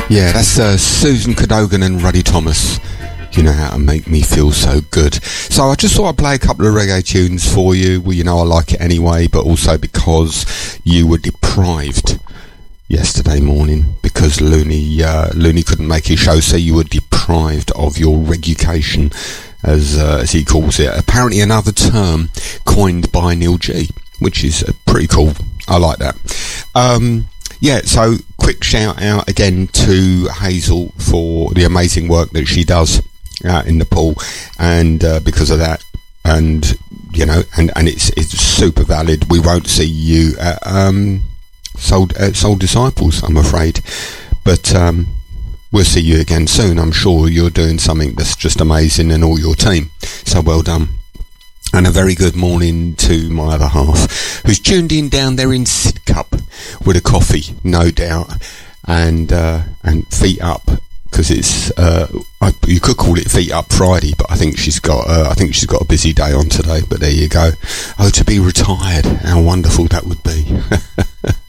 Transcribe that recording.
Yeah, that's Susan Cadogan and Ruddy Thomas. You know how to make me feel so good. So I just thought I'd play a couple of reggae tunes for you. Well, you know I like it anyway, but also because you were deprived yesterday morning because Looney couldn't make his show, so you were deprived of your regucation, as he calls it. Apparently another term coined by Neil G, which is pretty cool. I like that. Yeah, so quick shout out again to Hazel for the amazing work that she does out in Nepal, and because of that, and you know, and it's super valid. We won't see you at Soul Disciples, I'm afraid, but we'll see you again soon. I'm sure you're doing something that's just amazing, and all your team. So well done. And a very good morning to my other half, who's tuned in down there in Sidcup with a coffee, no doubt, and feet up, because it's you could call it Feet Up Friday, but I think she's got a busy day on today. But there you go. Oh, to be retired, how wonderful that would be.